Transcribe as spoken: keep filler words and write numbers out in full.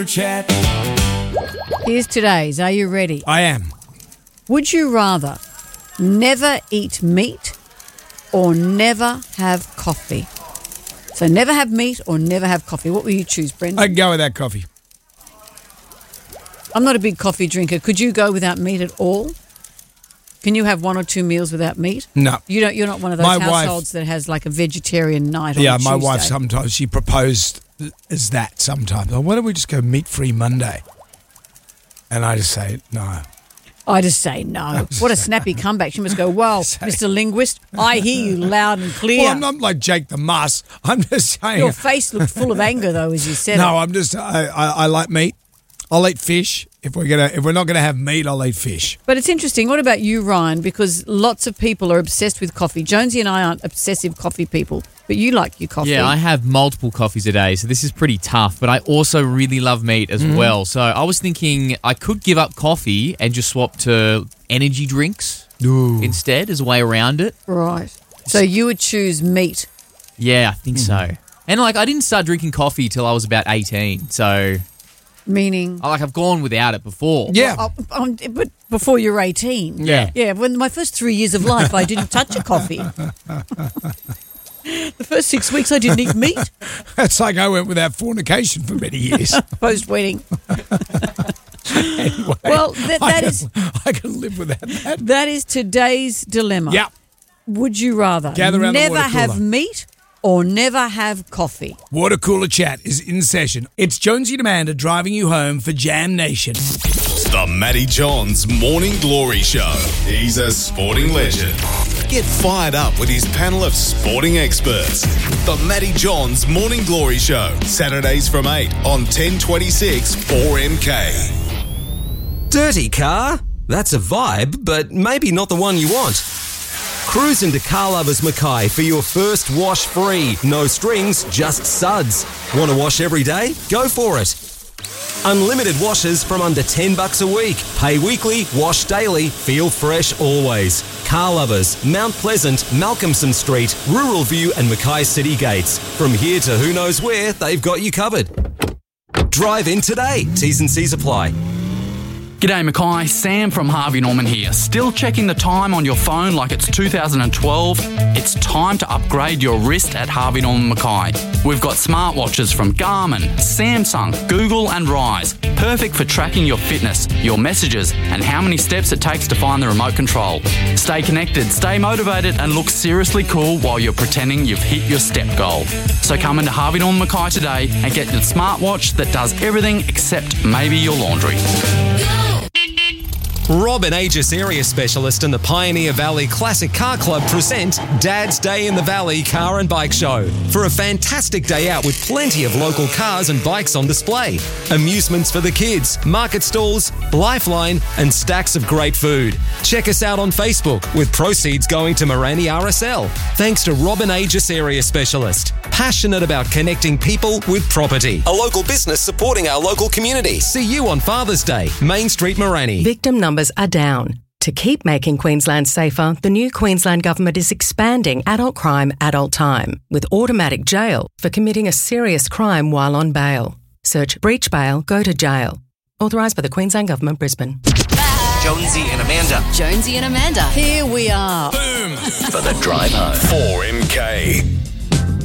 Chat. Here's today's. Are you ready? I am. Would you rather never eat meat or never have coffee? So never have meat or never have coffee. What will you choose, Brendan? I'd go without coffee. I'm not a big coffee drinker. Could you go without meat at all? Can you have one or two meals without meat? No. You don't. You're not one of those My households wife, that has like a vegetarian night on Yeah, a my Tuesday. wife sometimes, she proposed as that sometimes. Oh, why don't we just go meat-free Monday? And I just say, no. I just say no. What a snappy comeback. She must go, well, Mister Linguist, I hear you loud and clear. Well, I'm not like Jake the Muss. I'm just saying. Your face looked full of anger, though, as you said No, it. I'm just, I, I, I like meat. I'll eat fish. If we're gonna, if we're not gonna have meat, I'll eat fish. But it's interesting. What about you, Ryan? Because lots of people are obsessed with coffee. Jonesy and I aren't obsessive coffee people, but you like your coffee. Yeah, I have multiple coffees a day, so this is pretty tough. But I also really love meat as Mm-hmm. well. So I was thinking I could give up coffee and just swap to energy drinks Ooh. instead as a way around it. Right. So you would choose meat. Yeah, I think so. And like I didn't start drinking coffee till I was about eighteen, so Meaning? I- like I've gone without it before. Yeah. Oh, um, but before you're eighteen. Yeah. Yeah, when my first three years of life, I didn't touch a coffee. The first six weeks, I didn't eat meat It's like I went without fornication for many years. post-wedding. Anyway, Well, that, I that can, is I can live without that. that is today's dilemma. Yeah. Would you rather Gather around the never water have cooler. meat or never have coffee? Water cooler chat is in session. It's Jonesy and Amanda driving you home for Jam Nation. The Matty Johns Morning Glory Show. He's a sporting legend. Get fired up with his panel of sporting experts. The Matty Johns Morning Glory Show. Saturdays from eight on ten twenty-six four M K. Dirty car? That's a vibe, but maybe not the one you want. Cruise into Car Lovers Mackay for your first wash free. No strings, just suds. Want to wash every day? Go for it. Unlimited washes from under ten bucks a week. Pay weekly, wash daily, feel fresh always. Car Lovers, Mount Pleasant, Malcolmson Street, Rural View and Mackay City Gates. From here to who knows where, they've got you covered. Drive in today. T's and C's apply. G'day Mackay, Sam from Harvey Norman here. Still checking the time on your phone like it's two thousand twelve? It's time to upgrade your wrist at Harvey Norman Mackay. We've got smartwatches from Garmin, Samsung, Google and Rise. Perfect for tracking your fitness, your messages and how many steps it takes to find the remote control. Stay connected, stay motivated and look seriously cool while you're pretending you've hit your step goal. So come into Harvey Norman Mackay today and get your smartwatch that does everything except maybe your laundry. Robin Aegis Area Specialist and the Pioneer Valley Classic Car Club present Dad's Day in the Valley Car and Bike Show for a fantastic day out with plenty of local cars and bikes on display. Amusements for the kids, market stalls, lifeline and stacks of great food. Check us out on Facebook with proceeds going to Morani R S L. Thanks to Robin Aegis Area Specialist. Passionate about connecting people with property. A local business supporting our local community. See you on Father's Day, Main Street, Morani. Victim numbers are down. To keep making Queensland safer, the new Queensland Government is expanding adult crime, adult time, with automatic jail for committing a serious crime while on bail. Search breach bail, go to jail. Authorised by the Queensland Government, Brisbane. Jonesy and Amanda. Jonesy and Amanda. Here we are. Boom. For the drive home. four M K.